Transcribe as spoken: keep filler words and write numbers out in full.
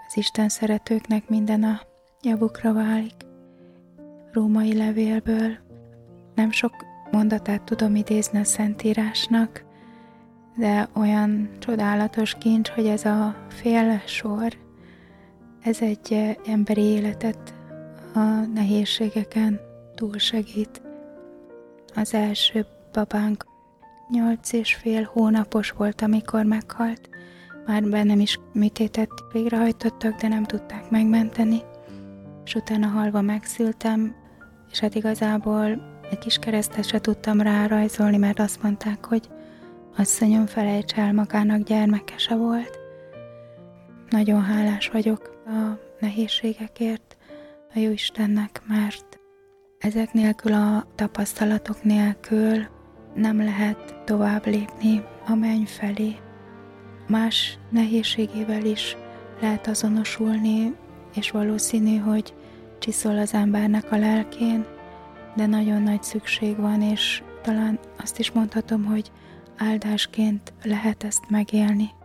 az Isten szeretőknek minden a javukra válik. Római levélből nem sok mondatát tudom idézni a Szentírásnak, de olyan csodálatos kincs, hogy ez a fél sor, ez egy emberi életet a nehézségeken túl segít. Az első babánk nyolc és fél hónapos volt, amikor meghalt. Már bennem is műtétet végrehajtottak, de nem tudták megmenteni. És utána halva megszültem, és hát igazából egy kis keresztet se tudtam rárajzolni, mert azt mondták, hogy asszonyom, felejts el, magának gyermeke se volt. Nagyon hálás vagyok a nehézségekért, a Jóistennek, mert ezek nélkül, a tapasztalatok nélkül nem lehet tovább lépni a menny felé. Más nehézségével is lehet azonosulni, és valószínű, hogy csiszol az embernek a lelkén, de nagyon nagy szükség van, és talán azt is mondhatom, hogy áldásként lehet ezt megélni.